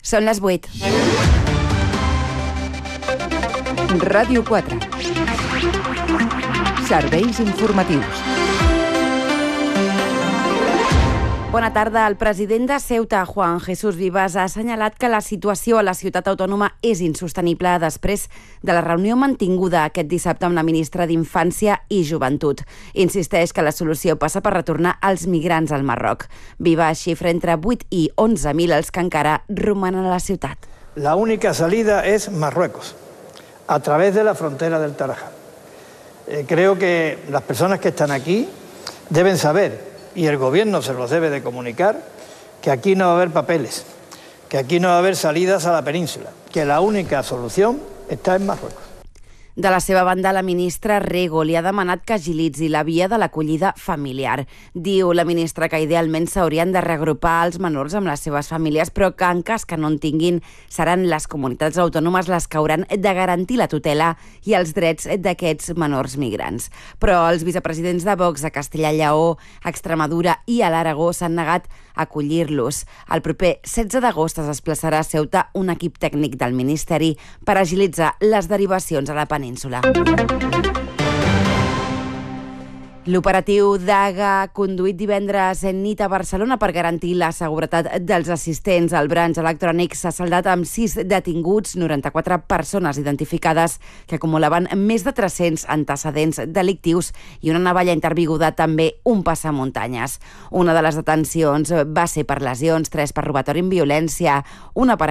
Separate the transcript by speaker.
Speaker 1: Són les 8.
Speaker 2: Ràdio 4. Serveis informatius.
Speaker 1: Bona tarda. El president de Ceuta, Juan Jesús Vivas, ha assenyalat que la situació a la ciutat autònoma és insostenible després de la reunió mantinguda aquest dissabte amb la ministra d'Infància i Joventut. Insisteix que la solució passa per retornar els migrants al Marroc. Vivas xifra entre 8 i 11.000 els que encara romanen a la ciutat.
Speaker 3: La única salida es Marruecos, a través de la frontera del Tarajal. Creo que las personas que están aquí deben saber, y el gobierno se los debe de comunicar, que aquí no va a haber papeles, que aquí no va a haver salidas a la península, que la única solución está en Marruecos.
Speaker 1: De la seva banda, la ministra Rego li ha demanat que agilitzi la via de l'acollida familiar. Diu la ministra que idealment s'haurien de reagrupar els menors amb les seves famílies, però que en cas que no en tinguin, seran les comunitats autònomes les que hauran de garantir la tutela i els drets d'aquests menors migrants. Però els vicepresidents de Vox a Castella i Lleó, a Extremadura i a l'Aragó s'han negat a acollir-los. El proper 16 d'agost es desplaçarà a Ceuta un equip tècnic del Ministeri per agilitzar les derivacions a la península. L'operatiu Daga, conduït divendres en nit a Barcelona per garantir la seguretat dels assistents al branx electrònic, s'ha saldat amb 6 detinguts, 94 persones identificades que acumulaven més de 300 antecedents delictius i una navalla intervinguda, també un passamuntanyes. Una de les detencions va ser per lesions, 3 per robatori amb violència, una per